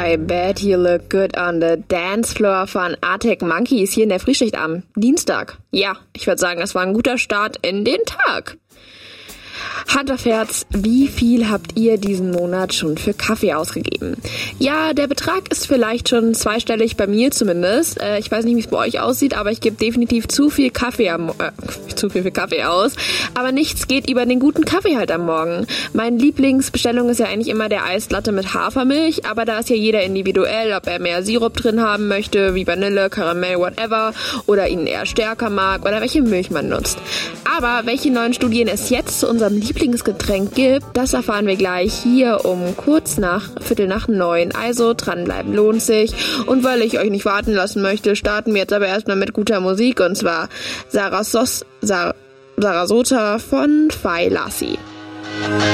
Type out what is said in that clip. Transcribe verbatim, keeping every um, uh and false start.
I bet you look good on the dance floor von Arctic Monkeys hier in der Frühschicht am Dienstag. Ja, ich würde sagen, das war ein guter Start in den Tag. Hand auf Herz, wie viel habt ihr diesen Monat schon für Kaffee ausgegeben? Ja, der Betrag ist vielleicht schon zweistellig, bei mir zumindest. Äh, ich weiß nicht, wie es bei euch aussieht, aber ich gebe definitiv zu viel Kaffee am äh, zu viel für Kaffee aus. Aber nichts geht über den guten Kaffee halt am Morgen. Meine Lieblingsbestellung ist ja eigentlich immer der Eislatte mit Hafermilch, aber da ist ja jeder individuell, ob er mehr Sirup drin haben möchte, wie Vanille, Karamell, whatever, oder ihn eher stärker mag oder welche Milch man nutzt. Aber welche neuen Studien es jetzt zu unserem Lieblingsgetränk gibt, das erfahren wir gleich hier um kurz nach Viertel nach neun. Also dranbleiben lohnt sich. Und weil ich euch nicht warten lassen möchte, starten wir jetzt aber erstmal mit guter Musik, und zwar Sarasota Sar- Sarasota von Fai Lassi.